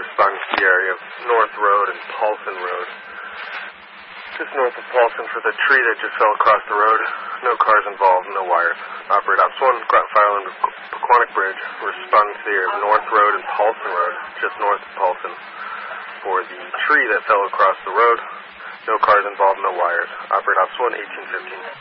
responding to the area of North Road and Paulson Road. Just north of Paulson for the tree that just fell across the road. No cars involved, no wires. Operate Ops 1, Ground Fire Island, Pequannock Bridge. Responding to the area of North Road and Paulson Road, just north of Paulson, for the tree that fell across the road. No cars involved, no wires. Operate Ops 1, 1815.